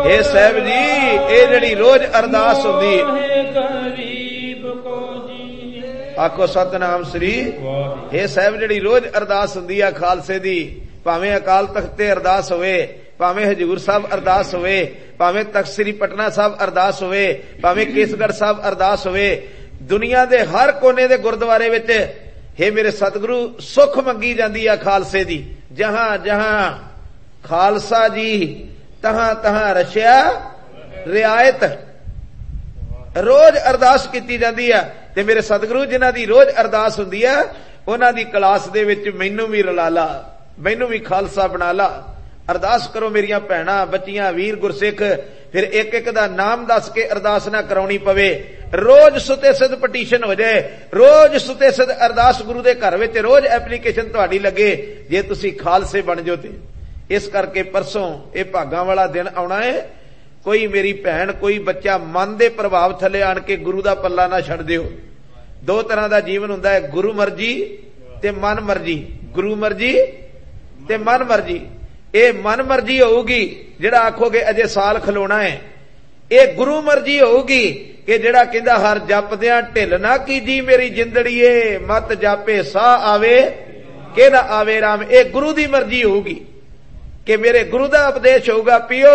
हे साहब जी ये जिहड़ी रोज अरदास हुंदी आखो सतनाम श्री। हे साहब जिहड़ी रोज अरदास हुंदी आ खालसे दी, भावें अकाल तख्त ते अरदास होवे, भावें हजूर साहब अरदास होवे, भावें तख्त श्री पटना साहब अरदास होवे, भावें केसगढ़ साहब अरदास होवे, दुनिया दे हर कोने दे गुरुद्वारे विच हे मेरे सतगुरु सुख मंगी जांदी आ खालसे दी। जहां जहां खालसा जी तहां तहां रशिया रियायत, रोज अरदास कीती जांदी आ। ते मेरे सतगुरु जिन्हां दी रोज अरदास हुंदी आ उन्हां दी क्लास दे विच मैनू भी रला ला, मैनू भी खालसा बना ला। अरदास करो मेरियां भैणां बच्चियां वीर गुरसिख, फिर एक एक दा नाम दस के अरदास ना कराउणी पवे। रोज सुते सिद्ध पटीशन हो जाए, रोज सुते सिद्ध अरदास गुरु दे घर विच रोज एप्लीकेशन तुहाडी लगे जे तुसी खालसे बन जाओ। ते इस करके परसों ये भागां वाला दिन आउणा है। कोई मेरी भैण कोई बच्चा मन दे प्रभाव थले आण के गुरु दा पल्ला ना छड्ड दिओ। दो तरह दा जीवन हुंदा है, गुरु मर्जी ते मन मर्जी। गुरु मर्जी ते मन मर्जी। ये मन मर्जी होगी जिहड़ा आखोगे अजे साल खलोना है, ये गुरु मर्जी होगी कि जिहड़ा कहंदा हर जपदियां ढिल ना कीजी मेरी जिंदड़ीए, मत जापे साह आवे कि ना आवे राम। ये गुरु दी मर्जी होगी कि मेरे गुरु दा उपदेश होगा, पियो